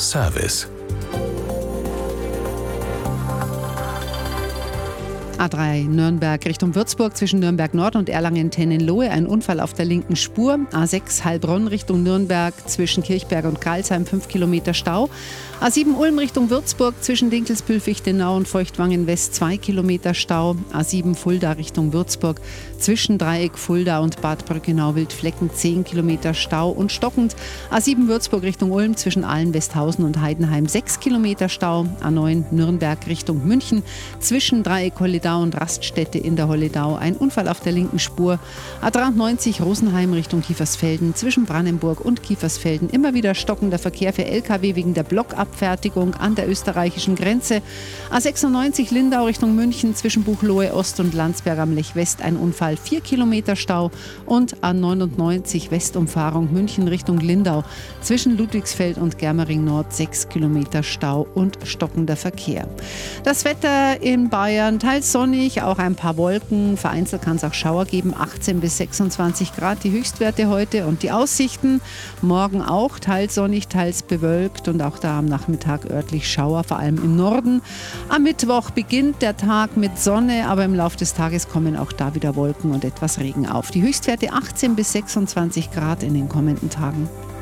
Service. A3 Nürnberg Richtung Würzburg zwischen Nürnberg Nord und Erlangen-Tennenlohe. Ein Unfall auf der linken Spur. A6 Heilbronn Richtung Nürnberg zwischen Kirchberg und Karlsheim 5 Kilometer Stau. A7 Ulm Richtung Würzburg zwischen Dinkelsbühl-Fichtenau und Feuchtwangen West 2 Kilometer Stau. A7 Fulda Richtung Würzburg zwischen Dreieck Fulda und Bad Brückenau-Wildflecken 10 Kilometer Stau und stockend. A7 Würzburg Richtung Ulm zwischen Ahlen-Westhausen und Heidenheim 6 Kilometer Stau. A9 Nürnberg Richtung München zwischen Dreieck Holledau und Raststätte in der Holledau. Ein Unfall auf der linken Spur. A93 Rosenheim Richtung Kiefersfelden zwischen Brannenburg und Kiefersfelden. Immer wieder stockender Verkehr für LKW wegen der Blockabfertigung an der österreichischen Grenze. A96 Lindau Richtung München zwischen Buchloe Ost und Landsberg am Lech West. Ein Unfall, 4 Kilometer Stau. Und A99 Westumfahrung München Richtung Lindau zwischen Ludwigsfeld und Germering Nord 6 Kilometer Stau und stockender Verkehr. Das Wetter in Bayern teils sonnig, auch ein paar Wolken. Vereinzelt kann es auch Schauer geben, 18 bis 26 Grad die Höchstwerte heute. Und die Aussichten morgen auch teils sonnig, teils bewölkt und auch da am Nachmittag örtlich Schauer, vor allem im Norden. Am Mittwoch beginnt der Tag mit Sonne, aber im Laufe des Tages kommen auch da wieder Wolken und etwas Regen auf. Die Höchstwerte 18 bis 26 Grad in den kommenden Tagen.